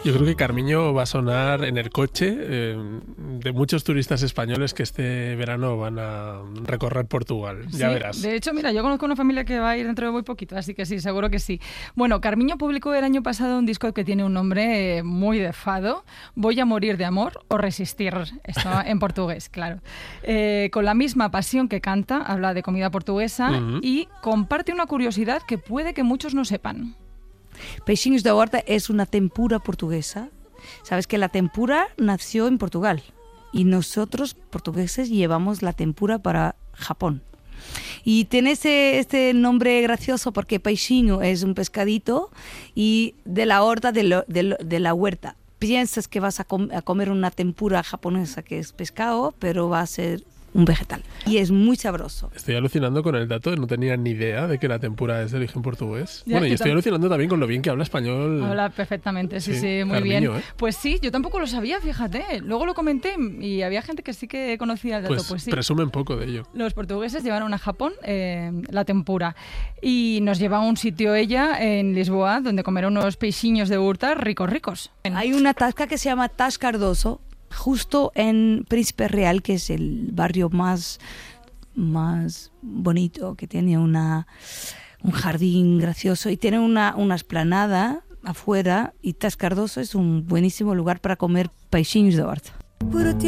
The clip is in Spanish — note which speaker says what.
Speaker 1: Yo creo que Carmiño va a sonar en el coche de muchos turistas españoles que este verano van a recorrer Portugal. Ya verás.
Speaker 2: De hecho, mira, yo conozco una familia que va a ir dentro de muy poquito, así que sí, seguro que sí. Bueno, Carmiño publicó el año pasado un disco que tiene un nombre muy de fado, Voy a morir de amor o resistir, esto en portugués, claro. Con la misma pasión que canta, habla de comida portuguesa y comparte una curiosidad que puede que muchos no sepan.
Speaker 3: Peixinhos da Horta es una tempura portuguesa. Sabes que la tempura nació en Portugal y nosotros, portugueses, llevamos la tempura para Japón. Y tiene este nombre gracioso porque peixinho es un pescadito y de la horta, de la huerta. Piensas que vas a comer una tempura japonesa que es pescado, pero va a ser un vegetal. Y es muy sabroso.
Speaker 1: Estoy alucinando con el dato, no tenía ni idea de que la tempura es de origen portugués. Bueno, y estoy alucinando también con lo bien que habla español.
Speaker 2: Habla perfectamente, sí, muy
Speaker 1: Carmiño,
Speaker 2: bien. Pues sí, yo tampoco lo sabía, fíjate. Luego lo comenté y había gente que sí que conocía el dato. Pues sí.
Speaker 1: Presumen poco de ello.
Speaker 2: Los portugueses llevaron a Japón la tempura y nos lleva a un sitio ella en Lisboa donde comer unos peixinhos de Horta ricos.
Speaker 3: Hay una tasca que se llama Tas Cardoso, justo en Príncipe Real, que es el barrio más bonito, que tiene un jardín gracioso y tiene una esplanada afuera, y Tas Cardoso es un buenísimo lugar para comer peixinhos de Horta.